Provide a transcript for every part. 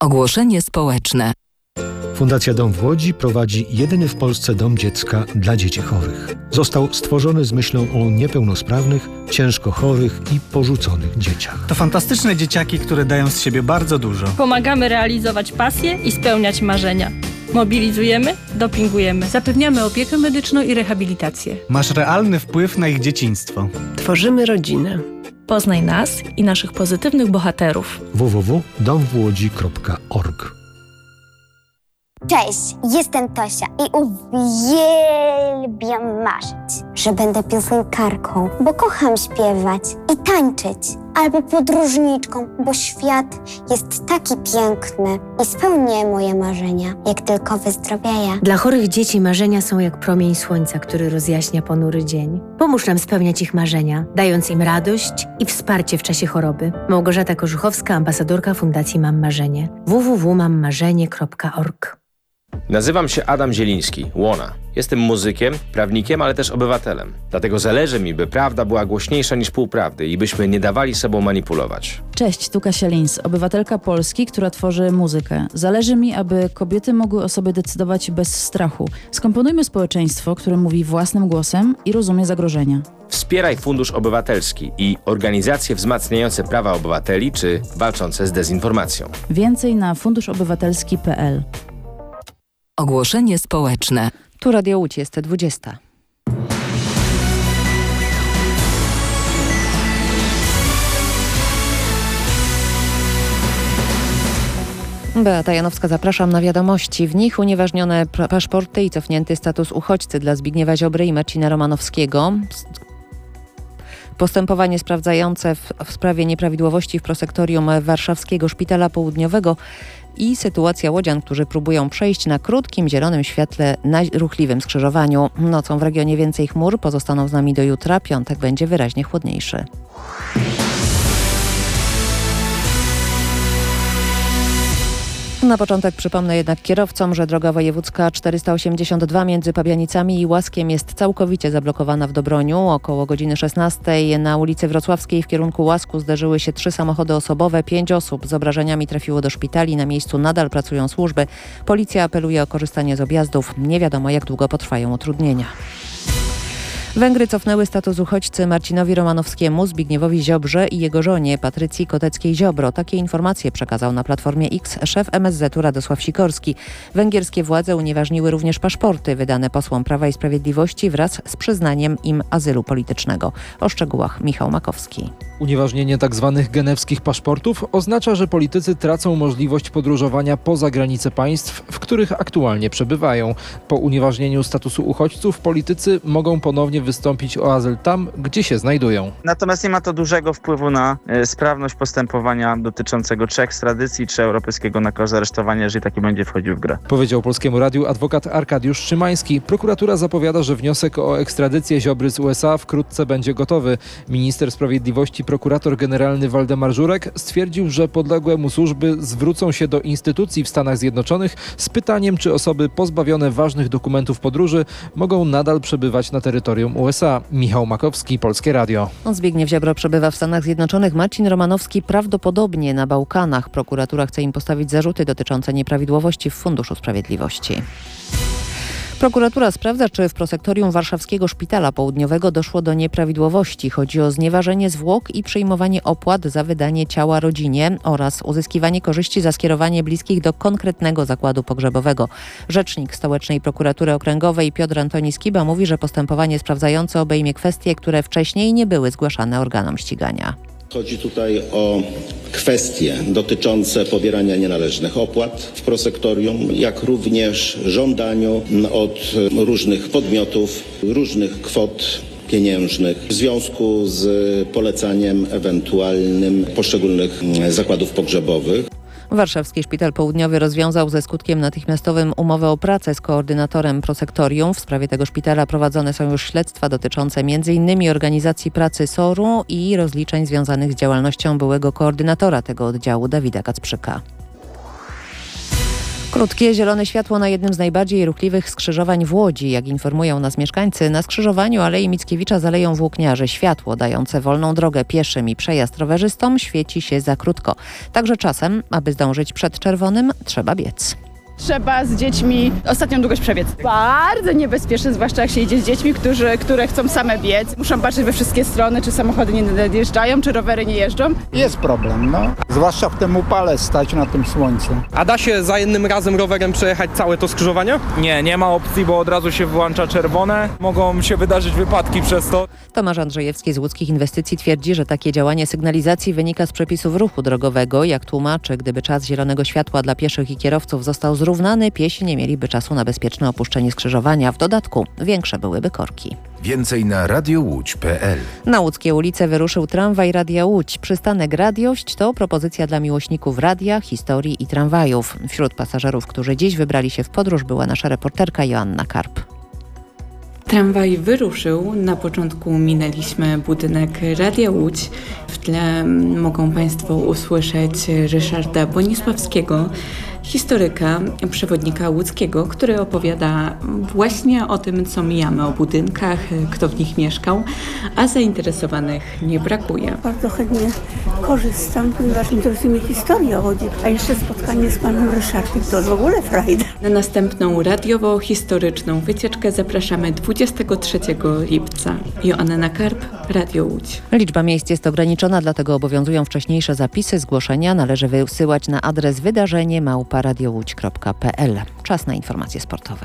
Ogłoszenie społeczne. Fundacja Dom w Łodzi prowadzi jedyny w Polsce dom dziecka dla dzieci chorych. Został stworzony z myślą o niepełnosprawnych, ciężko chorych i porzuconych dzieciach. To fantastyczne dzieciaki, które dają z siebie bardzo dużo. Pomagamy realizować pasje i spełniać marzenia. Mobilizujemy, dopingujemy. Zapewniamy opiekę medyczną i rehabilitację. Masz realny wpływ na ich dzieciństwo. Tworzymy rodzinę. Poznaj nas i naszych pozytywnych bohaterów. www.domwłodzi.org. Cześć, jestem Tosia i uwielbiam marzyć, że będę piosenkarką, bo kocham śpiewać i tańczyć, albo podróżniczką, bo świat jest taki piękny i spełnię moje marzenia, jak tylko wyzdrowieję. Dla chorych dzieci marzenia są jak promień słońca, który rozjaśnia ponury dzień. Pomóż nam spełniać ich marzenia, dając im radość i wsparcie w czasie choroby. Małgorzata Korzuchowska, ambasadorka Fundacji Mam Marzenie. www.mammarzenie.org. Nazywam się Adam Zieliński, Łona. Jestem muzykiem, prawnikiem, ale też obywatelem. Dlatego zależy mi, by prawda była głośniejsza niż półprawdy i byśmy nie dawali sobą manipulować. Cześć, tu Kasia Lins, obywatelka Polski, która tworzy muzykę. Zależy mi, aby kobiety mogły o sobie decydować bez strachu. Skomponujmy społeczeństwo, które mówi własnym głosem i rozumie zagrożenia. Wspieraj Fundusz Obywatelski i organizacje wzmacniające prawa obywateli czy walczące z dezinformacją. Więcej na funduszobywatelski.pl. Ogłoszenie społeczne. Tu Radio Łódź, jest 20. Beata Janowska, zapraszam na wiadomości. W nich unieważnione paszporty i cofnięty status uchodźcy dla Zbigniewa Ziobry i Marcina Romanowskiego. Postępowanie sprawdzające w sprawie nieprawidłowości w prosektorium Warszawskiego Szpitala Południowego i sytuacja łodzian, którzy próbują przejść na krótkim, zielonym świetle na ruchliwym skrzyżowaniu. Nocą w regionie więcej chmur, pozostaną z nami do jutra. Piątek będzie wyraźnie chłodniejszy. Na początek przypomnę jednak kierowcom, że droga wojewódzka 482 między Pabianicami i Łaskiem jest całkowicie zablokowana w Dobroniu. Około godziny 16 na ulicy Wrocławskiej w kierunku Łasku zderzyły się 3 samochody osobowe. 5 osób z obrażeniami trafiło do szpitali. Na miejscu nadal pracują służby. Policja apeluje o korzystanie z objazdów. Nie wiadomo, jak długo potrwają utrudnienia. Węgry cofnęły status uchodźcy Marcinowi Romanowskiemu, Zbigniewowi Ziobrze i jego żonie Patrycji Koteckiej-Ziobro. Takie informacje przekazał na Platformie X szef MSZ-u Radosław Sikorski. Węgierskie władze unieważniły również paszporty wydane posłom Prawa i Sprawiedliwości wraz z przyznaniem im azylu politycznego. O szczegółach Michał Makowski. Unieważnienie tzw. genewskich paszportów oznacza, że politycy tracą możliwość podróżowania poza granice państw, w których aktualnie przebywają. Po unieważnieniu statusu uchodźców politycy mogą ponownie wystąpić o azyl tam, gdzie się znajdują. Natomiast nie ma to dużego wpływu na sprawność postępowania dotyczącego czy ekstradycji, czy europejskiego nakazu aresztowania, jeżeli taki będzie wchodził w grę. Powiedział Polskiemu Radiu adwokat Arkadiusz Szymański. Prokuratura zapowiada, że wniosek o ekstradycję Ziobry z USA wkrótce będzie gotowy. Minister Sprawiedliwości, prokurator generalny Waldemar Żurek stwierdził, że podległe mu służby zwrócą się do instytucji w Stanach Zjednoczonych z pytaniem, czy osoby pozbawione ważnych dokumentów podróży mogą nadal przebywać na terytorium USA. Michał Makowski, Polskie Radio. Zbigniew Ziobro przebywa w Stanach Zjednoczonych. Marcin Romanowski prawdopodobnie na Bałkanach. Prokuratura chce im postawić zarzuty dotyczące nieprawidłowości w Funduszu Sprawiedliwości. Prokuratura sprawdza, czy w prosektorium Warszawskiego Szpitala Południowego doszło do nieprawidłowości. Chodzi o znieważenie zwłok i przyjmowanie opłat za wydanie ciała rodzinie oraz uzyskiwanie korzyści za skierowanie bliskich do konkretnego zakładu pogrzebowego. Rzecznik Stołecznej Prokuratury Okręgowej Piotr Antoni Skiba mówi, że postępowanie sprawdzające obejmie kwestie, które wcześniej nie były zgłaszane organom ścigania. Chodzi tutaj o kwestie dotyczące pobierania nienależnych opłat w prosektorium, jak również żądaniu od różnych podmiotów różnych kwot pieniężnych w związku z polecaniem ewentualnym poszczególnych zakładów pogrzebowych. Warszawski Szpital Południowy rozwiązał ze skutkiem natychmiastowym umowę o pracę z koordynatorem prosektorium. W sprawie tego szpitala prowadzone są już śledztwa dotyczące m.in. organizacji pracy SOR-u i rozliczeń związanych z działalnością byłego koordynatora tego oddziału Dawida Kacprzyka. Krótkie zielone światło na jednym z najbardziej ruchliwych skrzyżowań w Łodzi. Jak informują nas mieszkańcy, na skrzyżowaniu Alei Mickiewicza z Aleją Włókniarzy światło dające wolną drogę pieszym i przejazd rowerzystom świeci się za krótko. Także czasem, aby zdążyć przed czerwonym, trzeba biec. Trzeba z dziećmi ostatnią długość przebiec. Bardzo niebezpieczne, zwłaszcza jak się idzie z dziećmi, które chcą same biec. Muszą patrzeć we wszystkie strony, czy samochody nie nadjeżdżają, czy rowery nie jeżdżą. Jest problem, no. Zwłaszcza w tym upale stać na tym słońcu. A da się za jednym razem rowerem przejechać całe to skrzyżowanie? Nie ma opcji, bo od razu się włącza czerwone. Mogą się wydarzyć wypadki przez to. Tomasz Andrzejewski z Łódzkich Inwestycji twierdzi, że takie działanie sygnalizacji wynika z przepisów ruchu drogowego. Jak tłumaczy, gdyby czas zielonego światła dla pieszych i kierowców został zrównany, piesi nie mieliby czasu na bezpieczne opuszczenie skrzyżowania. W dodatku większe byłyby korki. Więcej na radiowłódź.pl. Na łódzkie ulice wyruszył tramwaj Radia Łódź. Przystanek Radiość to propozycja dla miłośników radia, historii i tramwajów. Wśród pasażerów, którzy dziś wybrali się w podróż, była nasza reporterka Joanna Karp. Tramwaj wyruszył. Na początku minęliśmy budynek Radia Łódź. W tle mogą Państwo usłyszeć Ryszarda Bonisławskiego, historyka, przewodnika łódzkiego, który opowiada właśnie o tym, co mijamy, o budynkach, kto w nich mieszkał, a zainteresowanych nie brakuje. Bardzo chętnie korzystam, ponieważ interesuje mnie historia Łodzi, a jeszcze spotkanie z panem Ryszardem to w ogóle frajda. Na następną radiowo-historyczną wycieczkę zapraszamy 23 lipca. Joanna Karp, Radio Łódź. Liczba miejsc jest ograniczona, dlatego obowiązują wcześniejsze zapisy. Zgłoszenia należy wysyłać na adres wydarzenie@radiołódź.pl. Czas na informacje sportowe.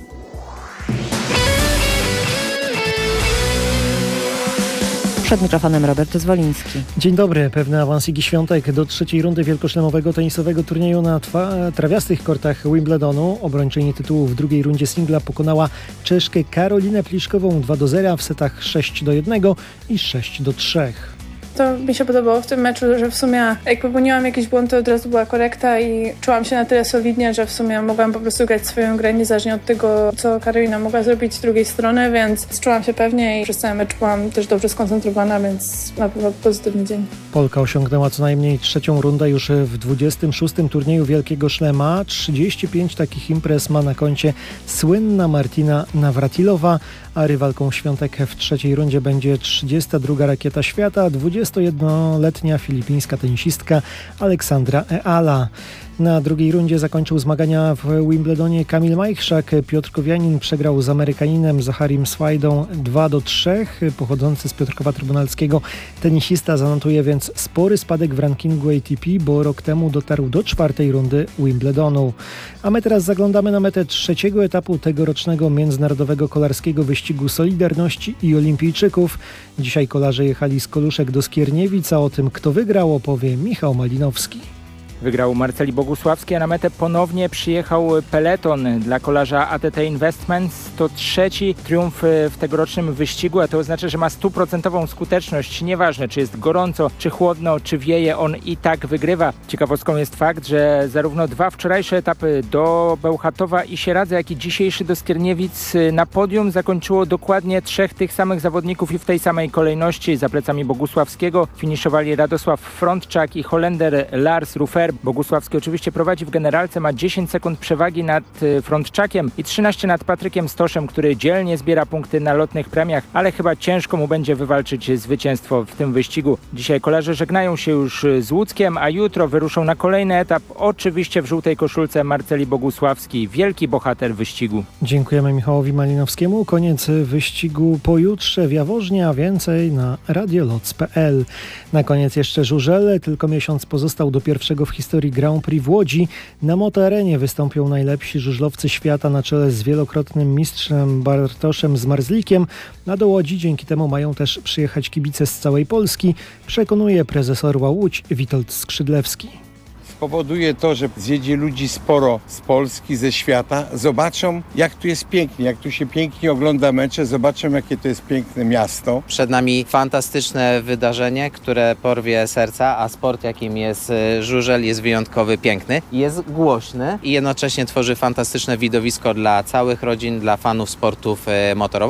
Przed mikrofonem Robert Zwoliński. Dzień dobry. Pewny awans Igi Świątek do trzeciej rundy wielkoszlemowego tenisowego turnieju na trawiastych kortach Wimbledonu. Obrończyni tytułu w drugiej rundzie singla pokonała Czeszkę Karolinę Pliszkową 2-0 w setach 6-1 i 6-3. To mi się podobało w tym meczu, że w sumie jak popełniłam jakiś błąd, to od razu była korekta i czułam się na tyle solidnie, że w sumie mogłam po prostu grać swoją grę niezależnie od tego, co Karolina mogła zrobić z drugiej strony, więc czułam się pewnie i przez cały mecz byłam też dobrze skoncentrowana, więc na pewno pozytywny dzień. Polka osiągnęła co najmniej trzecią rundę już w 26. turnieju Wielkiego Szlema. 35 takich imprez ma na koncie słynna Martina Nawratilowa, a rywalką Świątek w trzeciej rundzie będzie 32. rakieta świata, 21-letnia filipińska tenisistka Aleksandra Eala. Na drugiej rundzie zakończył zmagania w Wimbledonie Kamil Majchrzak. Piotrkowianin przegrał z Amerykaninem Zacharim Swajdą 2-3. Pochodzący z Piotrkowa Trybunalskiego tenisista zanotuje więc spory spadek w rankingu ATP, bo rok temu dotarł do czwartej rundy Wimbledonu. A my teraz zaglądamy na metę trzeciego etapu tegorocznego międzynarodowego kolarskiego wyścigu Solidarności i Olimpijczyków. Dzisiaj kolarze jechali z Koluszek do Skierniewic, a o tym, kto wygrał, opowie Michał Malinowski. Wygrał Marceli Bogusławski, a na metę ponownie przyjechał peleton dla kolarza ATT Investments. To trzeci triumf w tegorocznym wyścigu, a to oznacza, że ma 100% skuteczność. Nieważne, czy jest gorąco, czy chłodno, czy wieje, on i tak wygrywa. Ciekawostką jest fakt, że zarówno dwa wczorajsze etapy do Bełchatowa i Sieradza, jak i dzisiejszy do Skierniewic na podium zakończyło dokładnie trzech tych samych zawodników i w tej samej kolejności. Za plecami Bogusławskiego finiszowali Radosław Frontczak i Holender Lars Rufer. Bogusławski oczywiście prowadzi w generalce, ma 10 sekund przewagi nad Frontczakiem i 13 nad Patrykiem Stoszem, który dzielnie zbiera punkty na lotnych premiach, ale chyba ciężko mu będzie wywalczyć zwycięstwo w tym wyścigu. Dzisiaj kolarze żegnają się już z Łódzkiem, a jutro wyruszą na kolejny etap, oczywiście w żółtej koszulce Marceli Bogusławski, wielki bohater wyścigu. Dziękujemy Michałowi Malinowskiemu. Koniec wyścigu pojutrze w Jaworznie, a więcej na radioloc.pl. Na koniec jeszcze żużel. Tylko miesiąc pozostał do pierwszego w historii Grand Prix w Łodzi. Na Motoarenie wystąpią najlepsi żużlowcy świata na czele z wielokrotnym mistrzem Bartoszem Zmarzlikiem, a do Łodzi dzięki temu mają też przyjechać kibice z całej Polski, przekonuje prezes Orła Łódź Witold Skrzydlewski. Spowoduje to, że zjedzie ludzi sporo z Polski, ze świata, zobaczą jak tu jest pięknie, jak tu się pięknie ogląda mecze, zobaczą jakie to jest piękne miasto. Przed nami fantastyczne wydarzenie, które porwie serca, a sport jakim jest żużel jest wyjątkowy, piękny, jest głośny i jednocześnie tworzy fantastyczne widowisko dla całych rodzin, dla fanów sportów motorowych.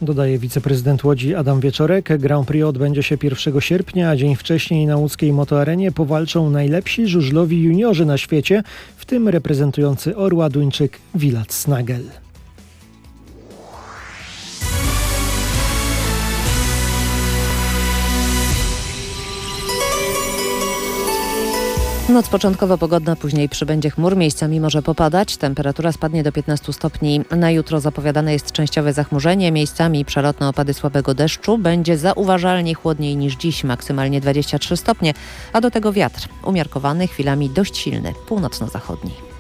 Dodaje wiceprezydent Łodzi Adam Wieczorek. Grand Prix odbędzie się 1 sierpnia, a dzień wcześniej na łódzkiej motoarenie powalczą najlepsi żużlowi juniorzy na świecie, w tym reprezentujący Orła Duńczyk Wilat Snagel. Noc początkowo pogodna, później przybędzie chmur, miejscami może popadać. Temperatura spadnie do 15 stopni. Na jutro zapowiadane jest częściowe zachmurzenie, miejscami przelotne opady słabego deszczu. Będzie zauważalnie chłodniej niż dziś, maksymalnie 23 stopnie, a do tego wiatr umiarkowany, chwilami dość silny, północno-zachodni.